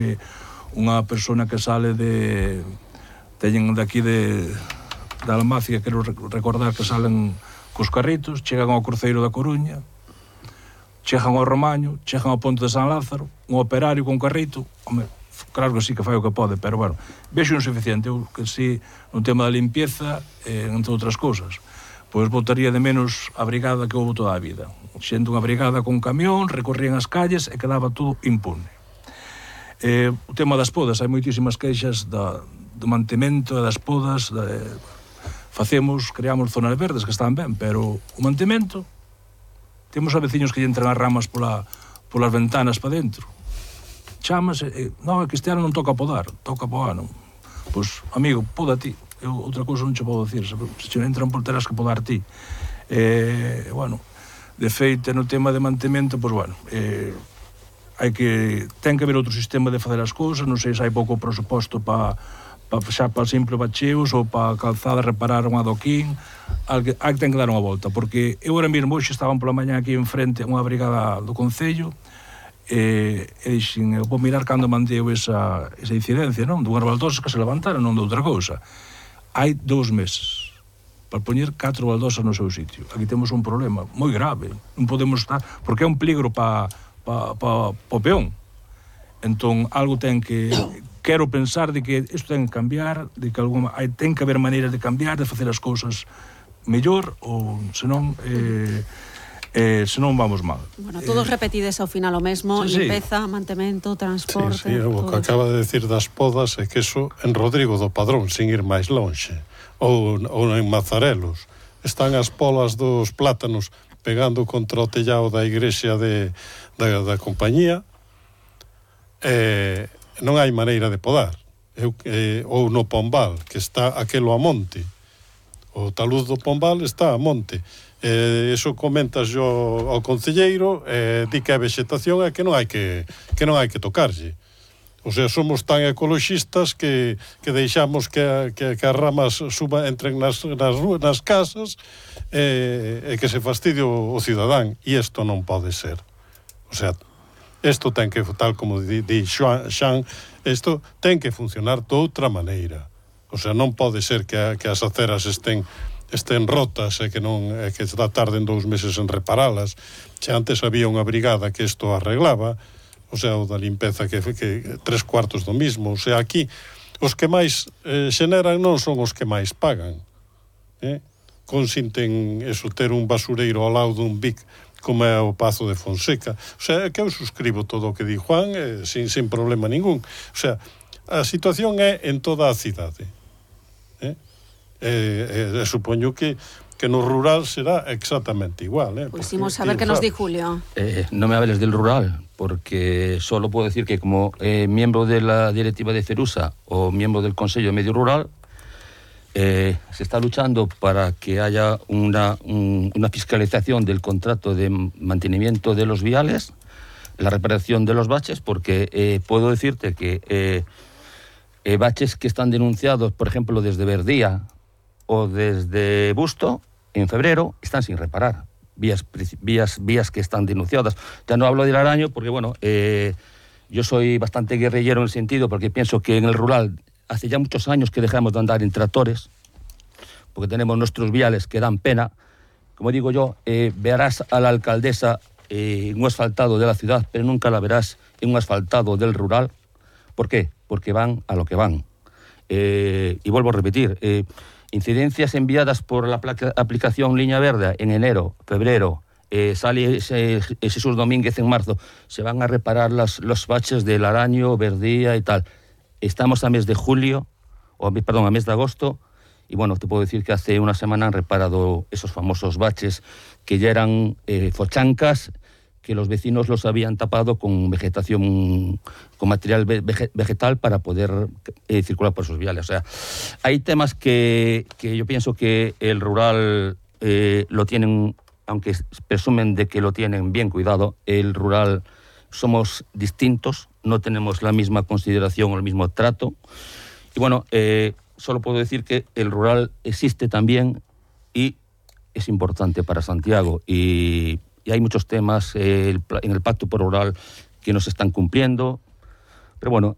Unha persona que sale teñen daqui de Almacia, quero recordar que salen cos carritos, chegan ao cruceiro da Coruña, chegan ao Romaño, chegan ao Ponte de San Lázaro, un operario con carrito, home, claro que sí que fai o que pode, pero bueno, vexo insuficiente. Eu que sí, no tema da limpieza, entre outras cousas, pois botaría de menos a brigada que houve toda a vida. Xente unha brigada con camión, recorrían as calles e quedaba todo impune. O tema das podas, hai moitísimas queixas do mantemento e das podas. Creamos zonas verdes que están ben, pero o mantemento, temos a veciños que lle entran as ramas polas ventanas para dentro. Chamas, non, é que este ano non toca podar, toca po ano. Pois, amigo, poda ti. Eu outra cousa non che podo dicir, se che entran por terás que podar ti. Bueno, de feito, no tema de mantemento, pois, bueno, ten que haber outro sistema de facer as cousas, non sei se hai pouco presuposto para simple bacheos ou para calzada reparar un adoquín. Hai que ten que dar unha volta, porque eu ahora mesmo hoxe estaban pola mañá aquí en frente unha brigada do Concello e dixen, eu vou mirar cando mandeu esa incidencia, non? Dunhas baldosas que se levantaron, non de outra cousa. Hai 2 meses para poñer 4 baldosas no seu sitio. Aquí temos un problema moi grave, non podemos estar, porque é un peligro para o peón. Entón, algo ten que... Quero pensar de que isto ten que cambiar, de que ten que haber maneiras de cambiar, de facer as cousas mellor, ou senón vamos mal. Bueno, todos repetides ao final o mesmo, limpeza, mantemento, transporte... Sí, o que acaba de decir das podas é que eso en Rodrigo do Padrón, sin ir máis lonxe, ou en Mazarelos, están as polas dos plátanos pegando contra o tellado da igrexa da compañía, non hai maneira de podar. Ou no Pombal, que está aquelo a monte. O taluz do Pombal está a monte. Eso comentas yo ao concelleiro, di que a vegetación é que non hai que tocarlle. O sea, somos tan ecoloxistas que deixamos que as ramas entren nas casas e que se fastidie o cidadán. E isto non pode ser. O sea, isto ten que, tal como di Xan, isto ten que funcionar de outra maneira. O sea, non pode ser que as aceras estén rotas e que tarden 2 meses en reparalas. Se antes había unha brigada que isto arreglaba, o sea, o da limpeza que 3/4 do mismo. O sea, aquí os que máis xeneran non son os que máis pagan. Consinten eso, ter un basureiro ao lado dun bic como é o Pazo de Fonseca. O sea, que eu suscribo todo o que di Juan sin problema ningún. O sea, a situación é en toda a cidade. Supoño que no rural será exactamente igual. Pues imos a ver qué nos di Julio. No me hables del rural, porque solo puedo decir que como miembro de la directiva de Cerusa o miembro del Consejo de Medio Rural, se está luchando para que haya una fiscalización del contrato de mantenimiento de los viales, la reparación de los baches, porque puedo decirte que baches que están denunciados, por ejemplo, desde Verdía o desde Busto, en febrero, están sin reparar. Vías que están denunciadas. Ya no hablo del Araño, porque bueno, yo soy bastante guerrillero en el sentido, porque pienso que en el rural hace ya muchos años que dejamos de andar en tractores, porque tenemos nuestros viales que dan pena. Como digo yo, verás a la alcaldesa en un asfaltado de la ciudad, pero nunca la verás en un asfaltado del rural. ¿Por qué? Porque van a lo que van. Y vuelvo a repetir, incidencias enviadas por la aplicación Línea Verde en enero, febrero, sale Jesús Domínguez en marzo, se van a reparar los baches del Araño, Verdía y tal. Estamos a mes de julio, a mes de agosto, y bueno, te puedo decir que hace una semana han reparado esos famosos baches que ya eran fochancas, que los vecinos los habían tapado con vegetación, con material vegetal para poder circular por sus viales. O sea, hay temas que yo pienso que el rural lo tienen, aunque presumen de que lo tienen bien cuidado, el rural somos distintos, no tenemos la misma consideración o el mismo trato. Y bueno, solo puedo decir que el rural existe también y es importante para Santiago. Y hay muchos temas en el Pacto por Rural que no se están cumpliendo. Pero bueno,